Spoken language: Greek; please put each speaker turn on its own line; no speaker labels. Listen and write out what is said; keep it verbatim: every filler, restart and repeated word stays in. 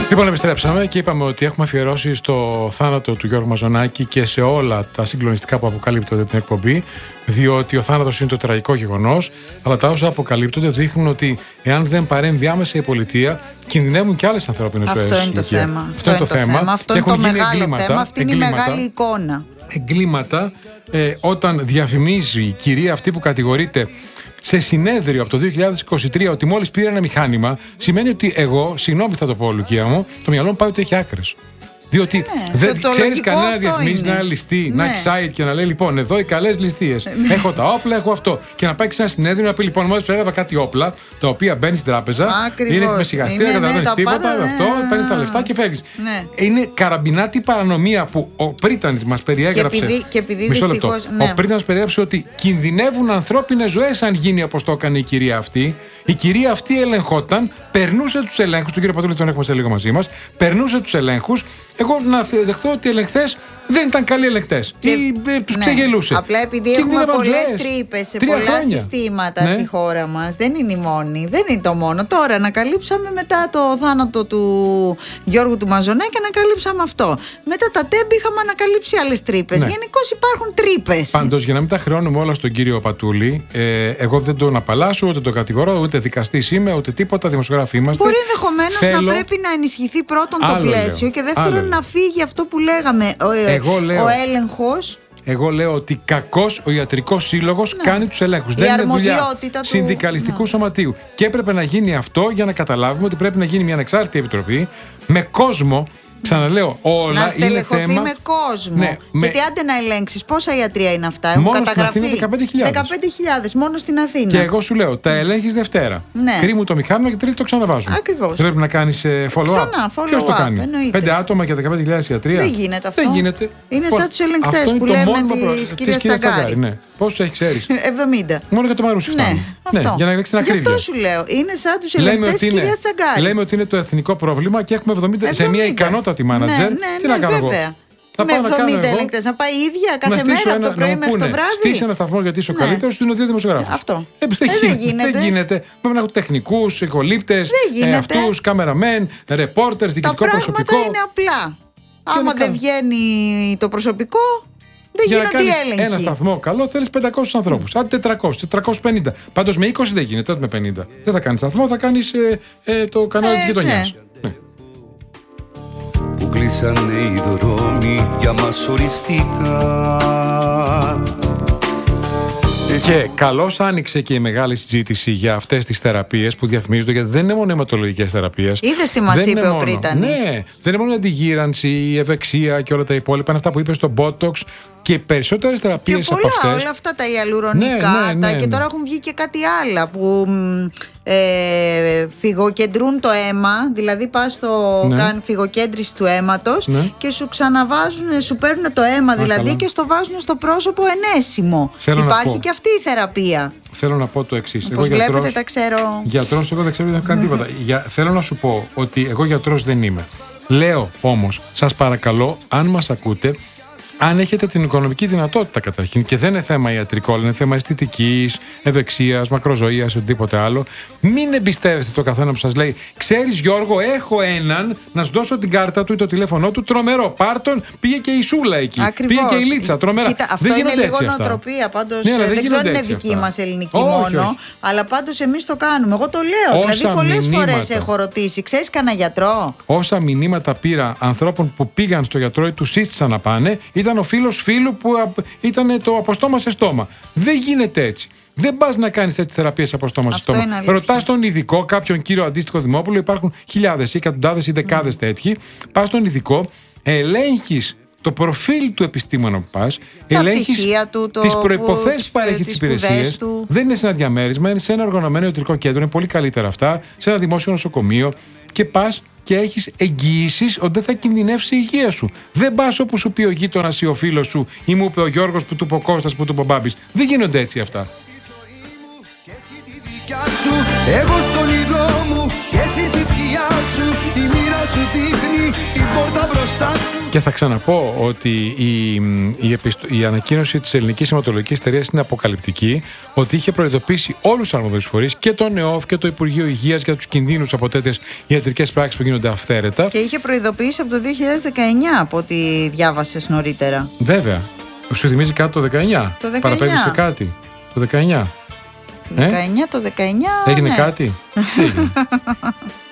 Λοιπόν, επιστρέψαμε και είπαμε ότι έχουμε αφιερώσει στο θάνατο του Γιώργου Μαζονάκη και σε όλα τα συγκλονιστικά που αποκαλύπτονται την εκπομπή, διότι ο θάνατος είναι το τραγικό γεγονός, αλλά τα όσα αποκαλύπτονται δείχνουν ότι εάν δεν παρέμβει άμεσα η πολιτεία, κινδυνεύουν και άλλες ανθρώπινες ζωές.
Αυτό είναι το θέμα.
Αυτό είναι το θέμα.
Αυτό είναι το μεγάλο θέμα. Αυτή είναι η μεγάλη εικόνα.
Εγκλήματα, ε, όταν διαφημίζει η κυρία αυτή που κατηγορείται σε συνέδριο από το δύο χιλιάδες είκοσι τρία ότι μόλις πήρε ένα μηχάνημα, σημαίνει ότι εγώ, συγγνώμη θα το πω, Λουκία μου, το μυαλό μου πάει ότι έχει άκρες. Διότι ναι, δεν ξέρει κανένα να διαφημίζει, να ληστεί, ναι. να έχει site και να λέει λοιπόν εδώ οι καλές ληστείες. Ναι. Έχω τα όπλα, έχω αυτό. Και να πάει σε ένα συνέδριο να πει λοιπόν μόλις έλαβα κάτι όπλα, τα οποία μπαίνει στην τράπεζα,
Ακριβώς.
είναι με σιγαστήρα, δεν καταλαβαίνει τίποτα, πάντα, αυτό, ναι. παίρνει τα λεφτά και φεύγει. Ναι. Είναι καραμπινάτη παρανομία που ο Πρίτανης μας περιέγραψε.
Και επειδή, και επειδή
Μισό
δυστυχώς,
λεπτό.
ναι.
Ο Πρίτανης περιέγραψε ότι κινδυνεύουν ανθρώπινες ζωές αν γίνει όπως το έκανε η κυρία αυτή. Η κυρία αυτή ελεγχόταν, περνούσε τους ελέγχους, τον κύριο Πατούλη τον έχουμε σε λίγο μαζί μας, περνούσε τους ελέγχους. Εγώ να δεχθώ ότι οι ελεγχθές δεν ήταν καλοί ελεγχτές ή ε, τους ναι. ξεγελούσε.
Απλά επειδή και έχουμε πολλές τρύπες σε πολλά χρόνια. συστήματα ναι. στη χώρα μας, δεν είναι η μόνη, δεν είναι το μόνο. Τώρα ανακαλύψαμε μετά το θάνατο του Γιώργου του Μαζονάκη, ανακαλύψαμε αυτό. Μετά τα τέμπη είχαμε ανακαλύψει άλλες τρύπες. Ναι. Γενικώς υπάρχουν τρύπες.
Πάντως, για να μην τα χρεώνουμε όλα στον κύριο Πατούλη, ε, εγώ δεν τον απαλλάσσω, ούτε τον κατηγορώ, ούτε δικαστής είμαι, ούτε τίποτα, δημοσιογράφοι είμαστε.
Μπορεί ενδεχομένως Θέλω... να πρέπει να ενισχυθεί πρώτον το πλαίσιο λέω. και δεύτερον να φύγει αυτό που λέγαμε.
Εγώ λέω,
ο έλεγχος.
Εγώ λέω ότι κακώς ο ιατρικός σύλλογος ναι. κάνει τους ελέγχους.
Η
δεν είναι δουλειά
του...
συνδικαλιστικού
ναι.
σωματείου. Και έπρεπε να γίνει αυτό για να καταλάβουμε ότι πρέπει να γίνει μια ανεξάρτητη επιτροπή με κόσμο. Ξαναλέω, όλα
να στελεχωθεί
είναι θέμα...
με κόσμο.
Ναι,
γιατί με... άντε να ελέγξεις πόσα ιατρία είναι αυτά. Έχουν
μόνο
καταγραφεί.
Στην Αθήνα δεκαπέντε χιλιάδες.
δεκαπέντε χιλιάδες μόνο στην Αθήνα.
Και εγώ σου λέω, τα ελέγχεις Δευτέρα. Ναι. Κρύμου το μηχάνημα και Τρίτη το ξαναβάζουν.
Ακριβώς.
Δεν πρέπει να κάνεις follow-up.
Ξανά, follow-up.
Ποιος το κάνει.
Εννοείται.
Πέντε άτομα και δεκαπέντε χιλιάδες ιατρία.
Δεν γίνεται αυτό.
Δεν γίνεται.
Είναι σαν τους ελεγκτές που λέμε της κυρίας Τσαγκάρη.
Πόσο έχει ξέρεις.
εβδομήντα.
Μόνο για το Μαρούσι φτάνει.
Ναι,
για να ελέγξει την ακρίβεια.
Αυτό σου λέω. Είναι σαν τους ελεγκτές της κυρίας Τσαγκάρη.
Λέμε ότι είναι το εθνικό πρόβλημα και έχουμε εβδομήντα σε μια ικανότατη μάνατζερ. Τι να κάνω εγώ.
Με εβδομήντα ελεγκτές να πάει η ίδια κάθε μέρα από το πρωί μέχρι το βράδυ.
Στήσει ένα σταθμό γιατί είσαι ο καλύτερος, του είναι ο δύο δημοσιογράφους.
Αυτό.
Δεν γίνεται. Πρέπει να έχουν τεχνικούς, κολλήπτες, αυτούς, καμεραμέν, ρεπόρτερς, διοικητικό προσωπικό.
Τα πράγματα είναι απλά. Άμα δεν βγαίνει το προσωπικό. Δεν
για
γίνονται
να κάνεις
έλεγχοι.
Ένα σταθμό καλό θέλεις πεντακόσιους ανθρώπους. Άντε τετρακόσιους, τετρακόσιους πενήντα. Πάντως με είκοσι δεν γίνεται, τότε με πενήντα. Δεν θα κάνεις σταθμό, θα κάνεις ε, ε, το κανάλι ε, της γειτονιάς. Ναι.
Που κλείσανε οι δρόμοι για μας οριστικά.
Και καλώς άνοιξε και η μεγάλη συζήτηση για αυτές τις θεραπείες που διαφημίζονται, γιατί δεν είναι μόνο αιματολογικές θεραπείες.
Είδες τι μας είπε ο Πρίτανης.
Ναι, δεν είναι μόνο η αντιγύρανση, η ευεξία και όλα τα υπόλοιπα. Είναι αυτά που είπε στο Botox και οι περισσότερες θεραπείες από αυτές.
Και πολλά, όλα αυτά τα ιαλουρονικά. Ναι, ναι, ναι, ναι. Και τώρα έχουν βγει και κάτι άλλα που ε, φυγοκεντρούν το αίμα. Δηλαδή πας στο ναι. κάνει φυγοκέντρηση του αίματος ναι. και σου ξαναβάζουν, σου παίρνουν το αίμα Α, δηλαδή καλά. και στο βάζουν στο πρόσωπο ενέσιμο.
Θέλω
Υπάρχει και αυτή η θεραπεία.
Θέλω να πω το εξής.
Όπως εγώ βλέπετε γιατρός, τα ξέρω.
Γιατρός, εγώ δεν ξέρω, δεν έχω κάνει τίποτα. Για, θέλω να σου πω ότι εγώ γιατρός δεν είμαι. Λέω όμως, σας παρακαλώ, αν μας ακούτε, αν έχετε την οικονομική δυνατότητα καταρχήν, και δεν είναι θέμα ιατρικό, είναι θέμα αισθητικής, ευεξίας, μακροζωίας, οτιδήποτε άλλο, μην εμπιστεύεστε το καθένα που σας λέει: ξέρεις, Γιώργο, έχω έναν να σου δώσω την κάρτα του ή το τηλέφωνό του, τρομερό. Πάρτον, πήγε και η Σούλα εκεί.
Ακριβώς.
Πήγε και η Λίτσα, τρομερά.
Κοίτα, αυτό
δεν
είναι λίγο
αυτά.
νοοτροπία. Πάντως
ναι,
δεν,
δεν
ξέρω αν είναι δική
αυτά.
μας ελληνική
όχι,
μόνο,
όχι.
αλλά πάντως εμείς το κάνουμε. Εγώ το λέω.
Όσα
δηλαδή, πολλές
μηνύματα,
φορές έχω ρωτήσει: ξέρεις κανένα γιατρό.
Όσα μηνύματα πήρα ανθρώπων που πήγαν στο γιατρό ή του σύστησαν να πάνε, ήταν ο φίλος φίλου που ήταν το από στόμα σε στόμα. Δεν γίνεται έτσι. Δεν πας να κάνεις τέτοιες θεραπείες από στόμα σε στόμα. Ρωτάς τον ειδικό, κάποιον κύριο αντίστοιχο Δημόπουλο, υπάρχουν χιλιάδες ή εκατοντάδες ή δεκάδες mm. τέτοιοι. Πας στον ειδικό, ελέγχεις το προφίλ του επιστήμονα που πας, ελέγχεις τις προϋποθέσεις που παρέχει τις υπηρεσίες. Δεν είναι σε ένα διαμέρισμα, είναι σε ένα οργανωμένο ιατρικό κέντρο, είναι πολύ καλύτερα αυτά, σε ένα δημόσιο νοσοκομείο και πας και έχεις εγγυήσεις ότι δεν θα κινδυνεύσει η υγεία σου. Δεν πας όπου σου πει ο γείτονας ή ο φίλος σου ή μου είπε ο Γιώργος που του είπε ο Κώστας που του είπε ο Μπάμπης. Δεν γίνονται έτσι αυτά.
Εγώ στον ήλιο μου και εσύ στη σκιά σου. Η μοίρα σου δείχνει την πόρτα μπροστά σου.
Και θα ξαναπώ ότι η, η, επιστο... η ανακοίνωση της Ελληνικής Αιματολογικής Εταιρείας είναι αποκαλυπτική, ότι είχε προειδοποιήσει όλους τους αρμόδιους φορείς και το ΝΕΟΦ και το Υπουργείο Υγείας για τους κινδύνους από τέτοιες ιατρικές πράξεις που γίνονται αυθαίρετα.
Και είχε προειδοποιήσει από το δύο χιλιάδες δεκαεννιά, από ό,τι διάβασες νωρίτερα.
Βέβαια. Σου θυμίζει κάτι το δεκαεννιά?
Το δεκαεννιά.
Παραπέμπει σε κάτι το δεκαεννιά.
δεκαεννιά, ε? Το δεκαεννιά.
Έγινε
ναι.
κάτι? Έγινε.